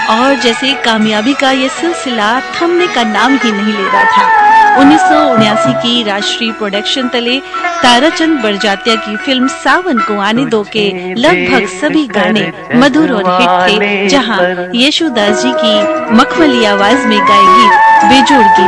और जैसे कामयाबी का ये सिलसिला थमने का नाम ही नहीं ले रहा था। 1979 की राष्ट्रीय प्रोडक्शन तले ताराचंद बड़जात्या की फिल्म सावन को आने दो के लगभग सभी गाने मधुर और हिट थे, जहां यशोदास जी की मखमली आवाज में गाए गीत बेजोड़ गीत